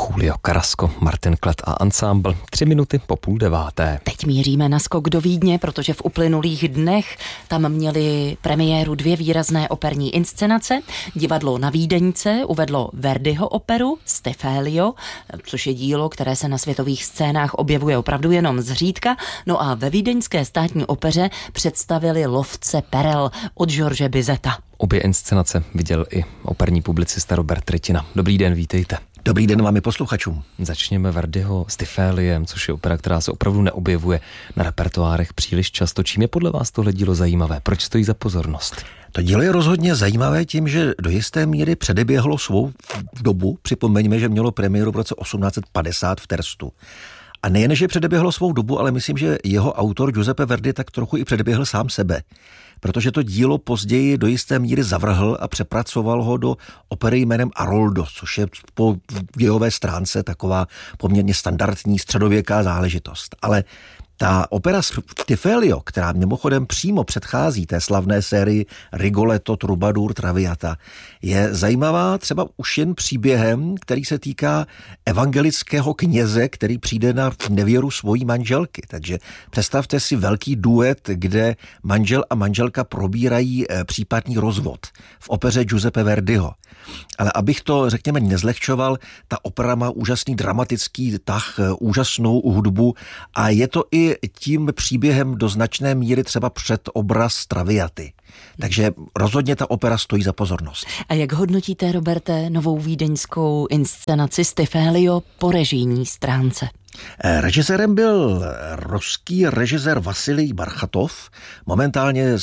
Julio Carrasco, Martin Klett a ansámbl 3 minuty po 8:30. Teď míříme na skok do Vídně, protože v uplynulých dnech tam měli premiéru 2 výrazné operní inscenace. Divadlo na Vídeňce uvedlo Verdiho operu Stephelio, což je dílo, které se na světových scénách objevuje opravdu jenom zřídka. No a ve Vídeňské státní opeře představili Lovce perel od George Bizeta. Obě inscenace viděl i operní publicista Robert Rytina. Dobrý den, vítejte. Dobrý den vám i posluchačům. Začněme Verdiho Stepheliem, což je opera, která se opravdu neobjevuje na repertoárech příliš často. Čím je podle vás tohle dílo zajímavé? Proč stojí za pozornost? To dílo je rozhodně zajímavé tím, že do jisté míry předeběhlo svou dobu. Připomeňme, že mělo premiéru v roce 1850 v Terstu. A nejen, že předeběhlo svou dobu, ale myslím, že jeho autor Giuseppe Verdi tak trochu i předeběhl sám sebe. Protože to dílo později do jisté míry zavrhl a přepracoval ho do opery jménem Aroldo, což je po dějové stránce taková poměrně standardní středověká záležitost. Ale ta opera Stephelio, která mimochodem přímo předchází té slavné sérii Rigoletto, Troubadour, Traviata, je zajímavá třeba už jen příběhem, který se týká evangelického kněze, který přijde na nevěru svojí manželky. Takže představte si velký duet, kde manžel a manželka probírají případný rozvod v opeře Giuseppe Verdiho. Ale abych to, řekněme, nezlehčoval, ta opera má úžasný dramatický tah, úžasnou hudbu a je to i tím příběhem do značné míry třeba před obraz Traviaty. Takže rozhodně ta opera stojí za pozornost. A jak hodnotíte, Roberte, novou vídeňskou inscenaci Stephelio po režijní stránce? Režisérem byl ruský režisér Vasilij Barchatov, momentálně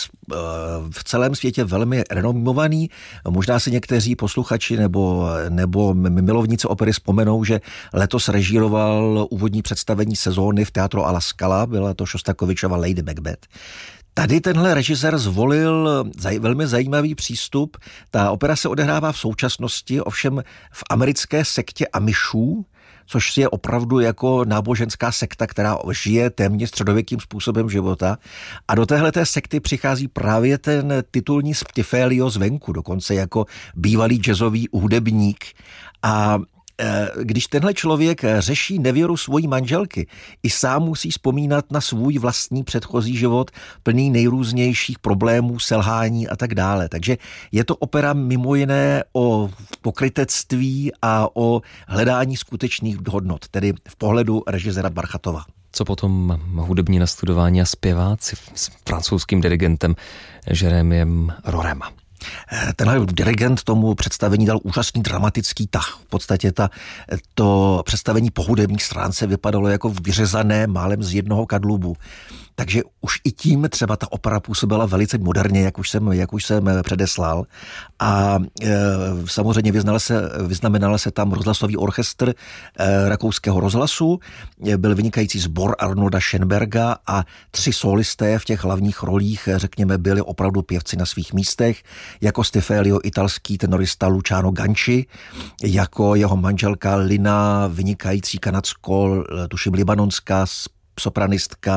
v celém světě velmi renomovaný. Možná si někteří posluchači nebo milovníci opery vzpomenou, že letos režíroval úvodní představení sezóny v Teatru alla Scala, byla to Šostakovičova Lady Macbeth. Tady tenhle režisér zvolil velmi zajímavý přístup. Ta opera se odehrává v současnosti, ovšem v americké sektě Amishů, což je opravdu jako náboženská sekta, která žije téměř středověkým způsobem života. A do téhleté sekty přichází právě ten titulní Stephelio zvenku, dokonce jako bývalý jazzový hudebník. A když tenhle člověk řeší nevěru svojí manželky, i sám musí vzpomínat na svůj vlastní předchozí život, plný nejrůznějších problémů, selhání a tak dále. Takže je to opera mimo jiné o pokrytectví a o hledání skutečných hodnot, tedy v pohledu režiséra Barchatova. Co potom hudební nastudování a zpěváci s francouzským dirigentem Jérémiem Rorema? Tenhle dirigent tomu představení dal úžasný dramatický tah. V podstatě to představení po hudební stránce vypadalo jako vyřezané málem z jednoho kadlubu. Takže už i tím třeba ta opera působila velice moderně, jak už jsem předeslal. A samozřejmě vyznamenal se tam rozhlasový orchestr rakouského rozhlasu, byl vynikající sbor Arnolda Schönberga a 3 solisté v těch hlavních rolích, řekněme, byli opravdu pěvci na svých místech, jako Stephelio italský tenorista Luciano Ganci, jako jeho manželka Lina, vynikající kanadsko, tuším libanonská sopranistka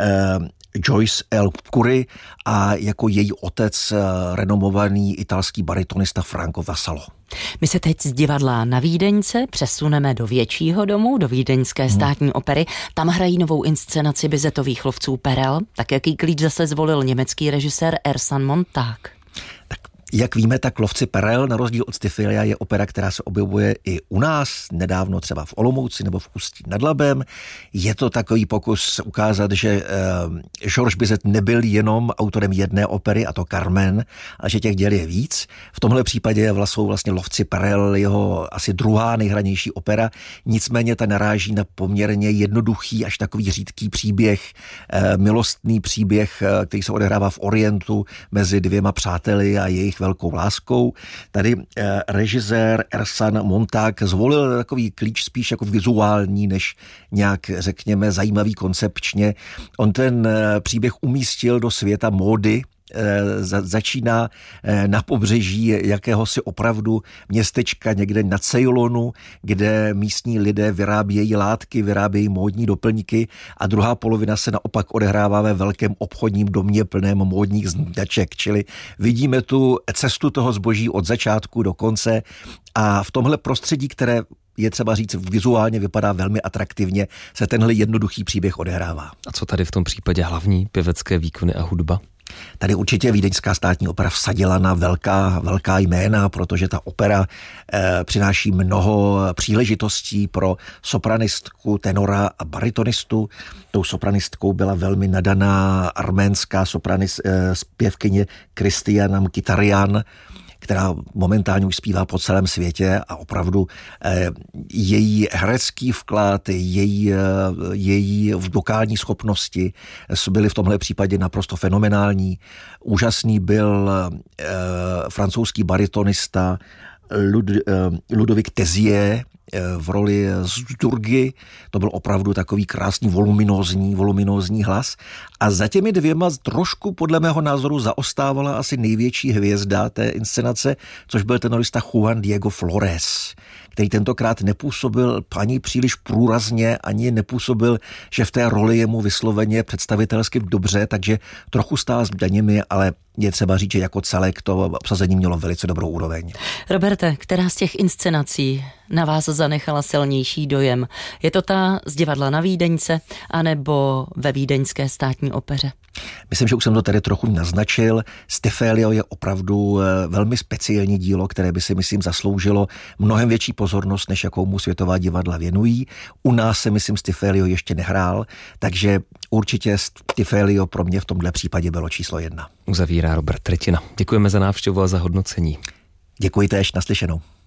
Joyce L. Curry a jako její otec renomovaný italský baritonista Franco Vassallo. My se teď z divadla na Vídeňce přesuneme do většího domu, do Vídeňské státní opery. Tam hrají novou inscenaci Bizetových lovců perel. Tak jaký klíč zase zvolil německý režisér Ersan Montag? Jak víme, tak Lovci perel na rozdíl od Stephelia je opera, která se objevuje i u nás, nedávno třeba v Olomouci nebo v Ústí nad Labem. Je to takový pokus ukázat, že George Bizet nebyl jenom autorem jedné opery, a to Carmen, a že těch děl je víc. V tomhle případě jsou vlastně Lovci perel jeho asi druhá nejhranější opera, nicméně ta naráží na poměrně jednoduchý až takový řídký příběh, milostný příběh, který se odehrává v Orientu mezi 2 přáteli a jejich velkou láskou. Tady režisér Ersan Montag zvolil takový klíč spíš jako vizuální, než nějak, řekněme, zajímavý koncepčně. On ten příběh umístil do světa módy, začíná na pobřeží jakéhosi opravdu městečka někde na Ceylonu, kde místní lidé vyrábějí látky, vyrábějí módní doplňky a druhá polovina se naopak odehrává ve velkém obchodním domě plném módních značek. Čili vidíme tu cestu toho zboží od začátku do konce a v tomhle prostředí, které je třeba říct, vizuálně vypadá velmi atraktivně, se tenhle jednoduchý příběh odehrává. A co tady v tom případě hlavní pěvecké výkony a hudba? Tady určitě Vídeňská státní opera vsadila na velká jména, protože ta opera přináší mnoho příležitostí pro sopranistku, tenora a baritonistu. Tou sopranistkou byla velmi nadaná arménská zpěvkyně Kristiana Mkhitaryan, která momentálně už zpívá po celém světě a opravdu její herecký vklad, její vokální schopnosti byly v tomhle případě naprosto fenomenální. Úžasný byl francouzský baritonista Ludovic Tézier v roli Zdurgy. To byl opravdu takový krásný voluminózní hlas. A za těmi dvěma trošku podle mého názoru zaostávala asi největší hvězda té inscenace, což byl tenorista Juan Diego Flores, který tentokrát nepůsobil ani příliš průrazně, ani nepůsobil, že v té roli je mu vysloveně představitelsky dobře, takže trochu stál s daněmi, ale je třeba říct, že jako celek to obsazení mělo velice dobrou úroveň. Roberte, která z těch inscenací na vás zanechala silnější dojem? Je to ta z divadla na Vídeňce, anebo ve Vídeňské státní opeře? Myslím, že už jsem to tady trochu naznačil. Stefélio je opravdu velmi speciální dílo, které by si, myslím, zasloužilo mnohem větší pozornost, než jakou mu světová divadla věnují. U nás se, myslím, Stefélio ještě nehrál, takže určitě Stefélio pro mě v tomhle případě bylo číslo 1. Uzavírá Robert Tretina. Děkujeme za návštěvu a za hodnocení. Děkuji též, naslyšenou.